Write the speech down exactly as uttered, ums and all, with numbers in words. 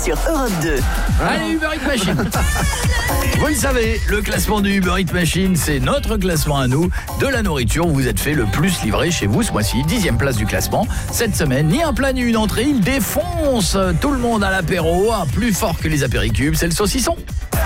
sur Europe deux. Allez, Uber Eats Machine. Vous le savez, le classement du Uber Eats Machine, c'est notre classement à nous de la nourriture où vous êtes fait le plus livré chez vous ce mois-ci. Dixième place du classement. Cette semaine, ni un plat ni une entrée, il défonce tout le monde à l'apéro. Un plus fort que les apéricubes, c'est le saucisson.